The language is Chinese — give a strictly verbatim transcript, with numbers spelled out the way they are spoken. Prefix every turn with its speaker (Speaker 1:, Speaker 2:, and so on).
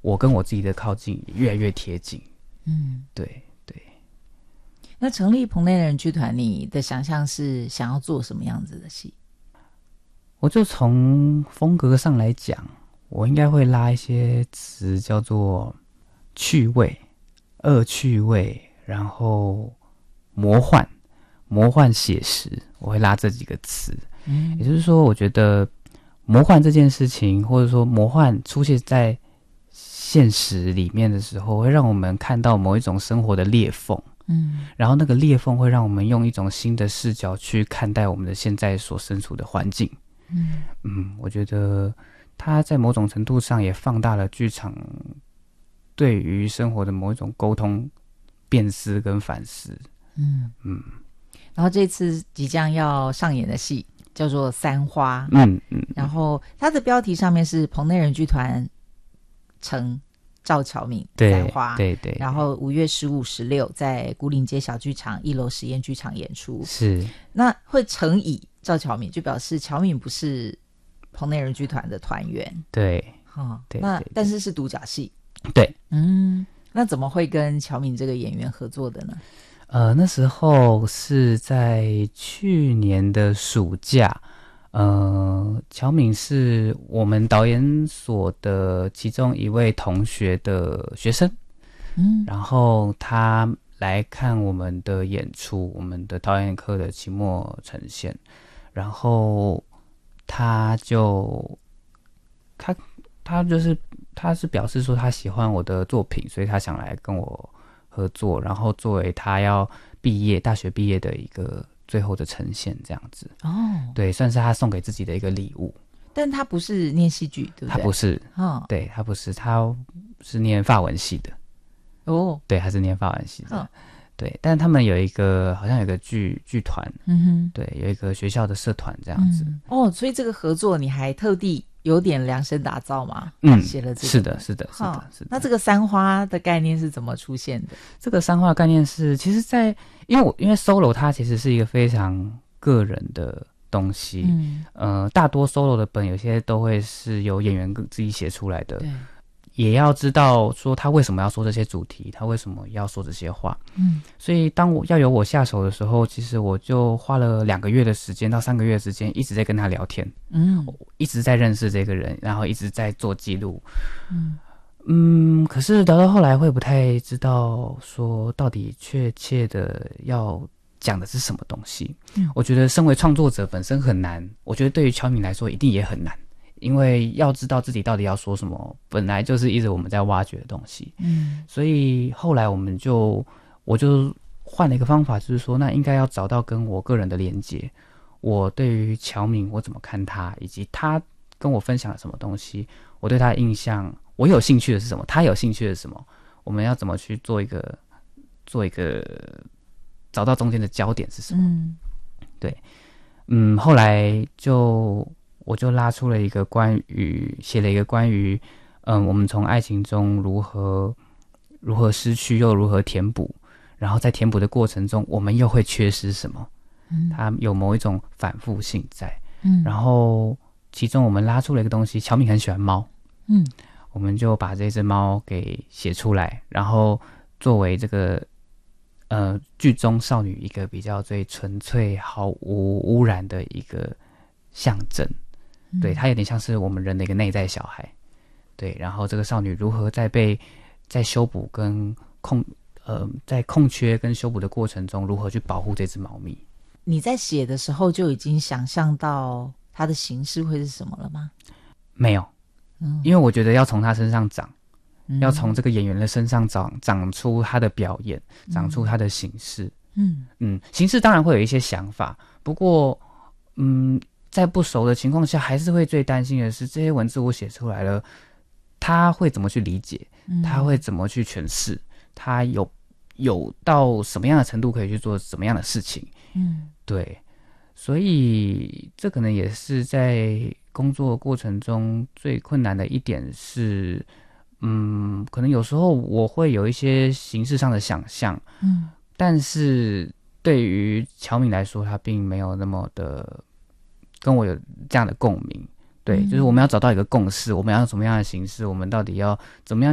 Speaker 1: 我跟我自己的靠近也越来越贴近。
Speaker 2: 嗯，
Speaker 1: 对对。
Speaker 2: 那成立棚内人剧团，你的想象是想要做什么样子的戏？
Speaker 1: 我就从风格上来讲，我应该会拉一些词，叫做趣味、恶趣味，然后魔幻、魔幻写实，我会拉这几个词。嗯，也就是说，我觉得魔幻这件事情，或者说魔幻出现在现实里面的时候，会让我们看到某一种生活的裂缝。嗯，然后那个裂缝会让我们用一种新的视角去看待我们的现在所身处的环境。嗯嗯，我觉得它在某种程度上也放大了剧场对于生活的某一种沟通、辨识跟反思。嗯嗯，
Speaker 2: 然后这次即将要上演的戏叫做《三花》。
Speaker 1: 嗯嗯，
Speaker 2: 然后它的标题上面是棚内人剧团成赵巧敏三花，
Speaker 1: 对 对, 对。
Speaker 2: 然后五月十五、十六在牯岭街小剧场一楼实验剧场演出。
Speaker 1: 是，
Speaker 2: 那会承以赵巧敏，就表示巧敏不是棚内人剧团的团员。
Speaker 1: 对，
Speaker 2: 哦、
Speaker 1: 对，
Speaker 2: 那
Speaker 1: 对对
Speaker 2: 但是是独角戏。
Speaker 1: 对，
Speaker 2: 嗯，那怎么会跟巧敏这个演员合作的呢？
Speaker 1: 呃，那时候是在去年的暑假。呃，巧敏是我们导演所的其中一位同学的学生，嗯，然后他来看我们的演出，我们的导演课的期末呈现，然后他就他他就是他是表示说他喜欢我的作品，所以他想来跟我合作，然后作为他要毕业大学毕业的一个最后的呈现，这样子。哦，对，算是他送给自己的一个礼物。
Speaker 2: 但他不是念戏剧，对不对？
Speaker 1: 他不是，哦，对，他不是，他是念法文系的。哦，对，他是念法文系的。哦，对，但他们有一个好像有一个剧剧团，嗯哼，对，有一个学校的社团这样子。
Speaker 2: 嗯，哦，所以这个合作你还特地有点量身打造嘛？
Speaker 1: 嗯，
Speaker 2: 写了这个。
Speaker 1: 是的，是的，是的，哦，是的。
Speaker 2: 那这个三花的概念是怎么出现的？
Speaker 1: 这个三花的概念是，其实在因为我因为 solo 它其实是一个非常个人的东西。嗯，呃，大多 solo 的本有些都会是由演员自己写出来的。对。也要知道说他为什么要说这些主题，他为什么要说这些话。嗯，所以当我要由我下手的时候，其实我就花了两个月的时间到三个月的时间，一直在跟他聊天。嗯，一直在认识这个人，然后一直在做记录。嗯嗯，可是聊到后来会不太知道说到底确切的要讲的是什么东西。嗯，我觉得身为创作者本身很难，我觉得对于巧敏来说一定也很难。因为要知道自己到底要说什么，本来就是一直我们在挖掘的东西。嗯，所以后来我们就我就换了一个方法，就是说那应该要找到跟我个人的连结，我对于巧敏我怎么看他，以及他跟我分享了什么东西，我对他的印象，我有兴趣的是什么，他有兴趣的是什么，我们要怎么去做一个做一个找到中间的焦点是什么。嗯，对，嗯，后来就我就拉出了一个关于写了一个关于嗯，我们从爱情中如何如何失去又如何填补，然后在填补的过程中我们又会缺失什么。嗯，它有某一种反复性在。嗯，然后其中我们拉出了一个东西，巧敏很喜欢猫。嗯，我们就把这只猫给写出来，然后作为这个呃剧中少女一个比较最纯粹毫无污染的一个象征。对，它有点像是我们人的一个内在小孩。对，然后这个少女如何在被在修补跟空呃在空缺跟修补的过程中，如何去保护这只猫咪。
Speaker 2: 你在写的时候就已经想象到它的形式会是什么了吗？
Speaker 1: 没有。嗯，因为我觉得要从它身上长，嗯，要从这个演员的身上长长出他的表演，长出他的形式。嗯嗯，形式当然会有一些想法，不过嗯在不熟的情况下，还是会最担心的是这些文字我写出来了，他会怎么去理解，他会怎么去诠释，他有有到什么样的程度可以去做什么样的事情。嗯，对，所以这可能也是在工作过程中最困难的一点是，嗯，可能有时候我会有一些形式上的想象，嗯，但是对于巧敏来说，他并没有那么的跟我有这样的共鸣。对，就是我们要找到一个共识，我们要用什么样的形式，我们到底要怎么样